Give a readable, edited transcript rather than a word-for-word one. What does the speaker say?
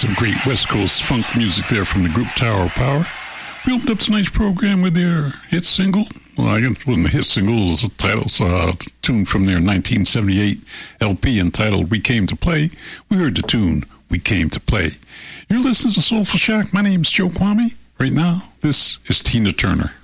Some great West Coast funk music there from the group Tower of Power. We opened up tonight's program with their hit single. Well, I guess it wasn't a hit single. It was a title tune from their 1978 LP entitled We Came to Play. We heard the tune, We Came to Play. You're listening to Soulful Shack. My name's Joe Kwame. Right now, this is Tina Turner.